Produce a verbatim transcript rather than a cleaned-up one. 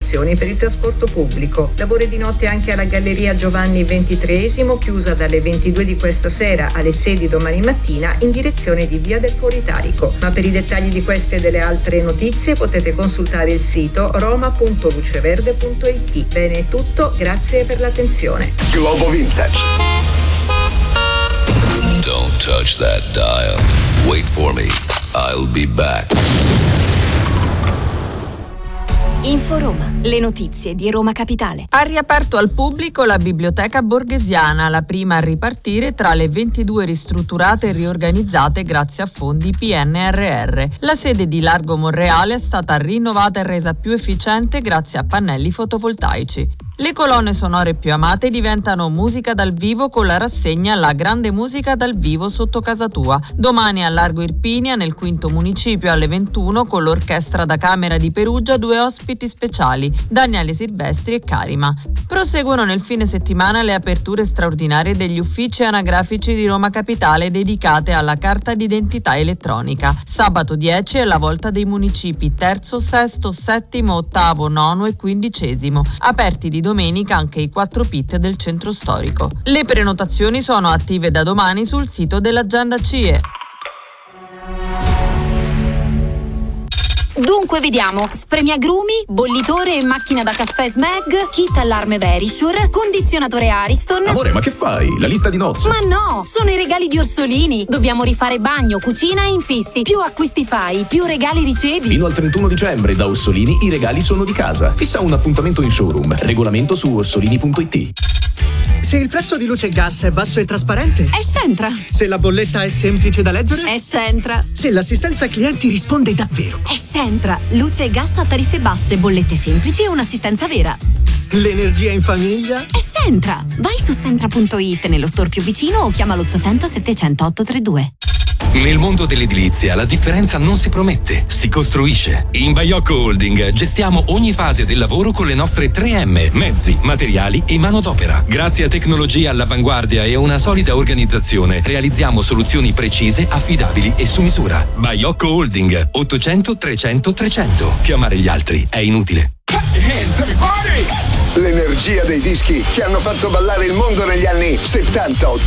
agevolazioni per il trasporto pubblico. Lavori di notte anche alla Galleria Giovanni ventitreesimo, chiusa dalle ventidue di questa sera alle sei di domani mattina in direzione di Via del Fuoritarico. Ma per i dettagli di queste e delle altre notizie potete consultare il sito roma punto luceverde punto it. Bene, è tutto, grazie per l'attenzione. Globo Vintage. Don't touch that dial. Wait for me. I'll be back. Inforoma, le notizie di Roma Capitale. Ha riaperto al pubblico la Biblioteca Borghesiana, la prima a ripartire tra le ventidue ristrutturate e riorganizzate grazie a fondi P N R R. La sede di Largo Monreale è stata rinnovata e resa più efficiente grazie a pannelli fotovoltaici. Le colonne sonore più amate diventano musica dal vivo con la rassegna La Grande Musica dal Vivo sotto casa tua. Domani a Largo Irpinia, nel quinto municipio, alle ventuno, con l'Orchestra da Camera di Perugia, due ospiti speciali, Daniele Silvestri e Karima. Proseguono nel fine settimana le aperture straordinarie degli uffici anagrafici di Roma Capitale dedicate alla carta d'identità elettronica. Sabato dieci è la volta dei municipi terzo, sesto, settimo, ottavo, nono e quindicesimo, aperti di domenica anche i quattro pit del centro storico. Le prenotazioni sono attive da domani sul sito dell'Agenda C I E. Dunque vediamo: spremiagrumi, bollitore e macchina da caffè Smeg, kit allarme Verisure, condizionatore Ariston. Amore, ma che fai? La lista di nozze? Ma no, sono i regali di Orsolini. Dobbiamo rifare bagno, cucina e infissi. Più acquisti fai, più regali ricevi. Fino al trentuno dicembre da Orsolini i regali sono di casa. Fissa un appuntamento in showroom. Regolamento su orsolini punto it. Se il prezzo di luce e gas è basso e trasparente, È Sentra. se la bolletta è semplice da leggere, È Sentra. se l'assistenza clienti risponde davvero, È Sentra. Luce e gas a tariffe basse, bollette semplici e un'assistenza vera. l'energia in famiglia, È Sentra. Vai su sentra punto it nello store più vicino o chiama l'ottocento settecento ottocentotrentadue. Nel mondo dell'edilizia la differenza non si promette, si costruisce. In Baiocco Holding gestiamo ogni fase del lavoro con le nostre tre M: mezzi, materiali e manodopera. Grazie a tecnologie all'avanguardia e a una solida organizzazione realizziamo soluzioni precise, affidabili e su misura. Baiocco Holding, ottocento trecento trecento. Chiamare gli altri è inutile. L'energia dei dischi che hanno fatto ballare il mondo negli anni settanta ottanta.